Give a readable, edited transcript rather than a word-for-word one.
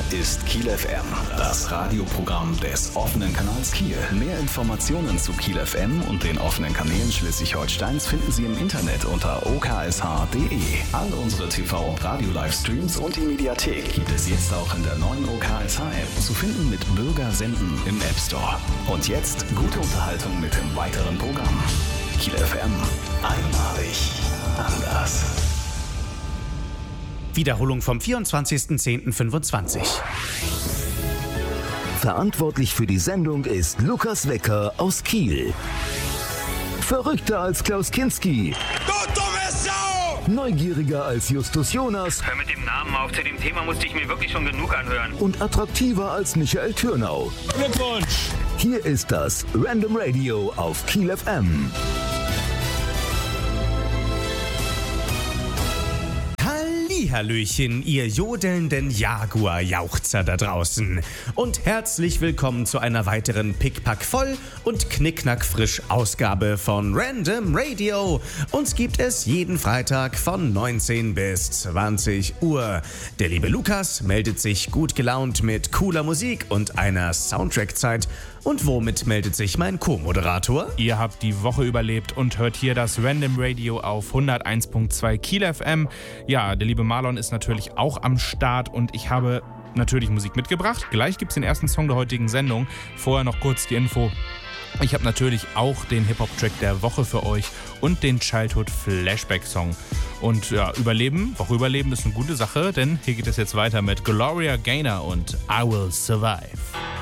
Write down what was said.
ist Kiel FM, das Radioprogramm des offenen Kanals Kiel. Mehr Informationen zu Kiel FM und den offenen Kanälen Schleswig-Holsteins finden Sie im Internet unter oksh.de. All unsere TV- und Radio-Livestreams und die Mediathek gibt es jetzt auch in der neuen OKSH-App, zu finden mit Bürger senden im App Store. Und jetzt gute Unterhaltung mit dem weiteren Programm. Kiel FM, einmalig anders. Wiederholung vom 24.10.25. Verantwortlich für die Sendung ist Lukas Wecker aus Kiel. Verrückter als Klaus Kinski. Du dumme Sau! Neugieriger als Justus Jonas. Hör mit dem Namen auf, zu dem Thema musste ich mir wirklich schon genug anhören. Und attraktiver als Michael Türnau. Glückwunsch! Hier ist das Random Radio auf Kiel FM. Hallöchen, ihr jodelnden Jaguar-Jauchzer da draußen. Und herzlich willkommen zu einer weiteren Pickpack-voll und knickknack-frisch Ausgabe von Random Radio. Uns gibt es jeden Freitag von 19 bis 20 Uhr. Der liebe Lukas meldet sich gut gelaunt mit cooler Musik und einer Soundtrack-Zeit. Und womit meldet sich mein Co-Moderator? Ihr habt die Woche überlebt und hört hier das Random Radio auf 101.2 Kiel FM. Ja, der liebe Marlon ist natürlich auch am Start und ich habe natürlich Musik mitgebracht. Gleich gibt es den ersten Song der heutigen Sendung. Vorher noch kurz die Info. Ich habe natürlich auch den Hip-Hop-Track der Woche für euch und den Childhood-Flashback-Song. Und ja, Woche überleben ist eine gute Sache, denn hier geht es jetzt weiter mit Gloria Gaynor und I Will Survive.